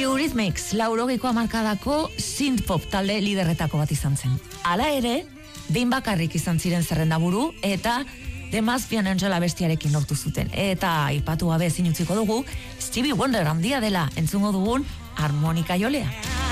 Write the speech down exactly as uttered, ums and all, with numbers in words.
Eurythmics, laurogeiko hamarkadako synth-pop talde liderretako bat izan zen. Hala ere, behin bakarrik izan ziren zerrendaburu eta The Must Be an Angel abestiarekin lortu zuten. Eta aipatu gabe ezin utziko dugu, Stevie Wonder handia dela entzungo dugun harmonika jolea.